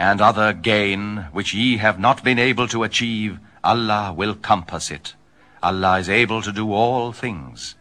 and other gain, which ye have not been able to achieve, Allah will compass it. Allah is able to do all things.